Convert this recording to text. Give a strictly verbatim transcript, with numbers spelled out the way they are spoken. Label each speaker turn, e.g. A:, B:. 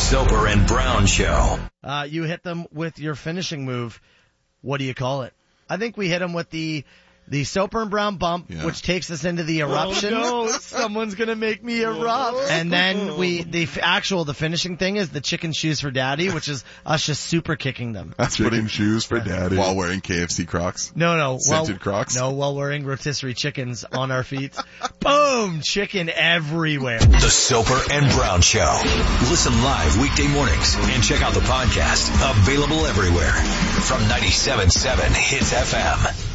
A: Soper and Brown Show.
B: Uh, you hit them with your finishing move. What do you call it? I think we hit them with the the Soper and Brown bump, yeah. which takes us into the eruption.
C: Oh, no, someone's gonna make me erupt.
B: And then we the f- actual the finishing thing is the chicken shoes for daddy, which is us just super kicking them.
D: That's chicken putting shoes for daddy while wearing K F C Crocs.
B: No, no,
D: scented
B: while,
D: Crocs.
B: No, while wearing rotisserie chickens on our feet. Boom, chicken everywhere.
A: The Soper and Brown Show. Listen live weekday mornings and check out the podcast available everywhere from ninety-seven point seven Hits F M.